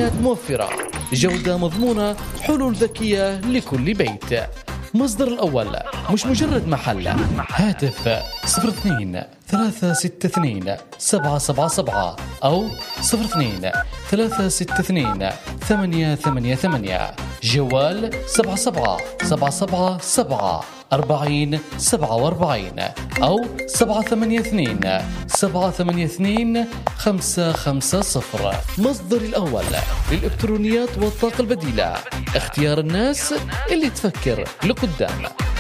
إمكانيات موفرة، جودة مضمونة، حلول ذكية لكل بيت. مصدر الأول مش مجرد محل. هاتف 02 362 777 أو 02 362 888. جوال 77 777 40 47 أو 782 782 550. مصدر الأول للإلكترونيات والطاقة البديلة، اختيار الناس اللي تفكر لقدام.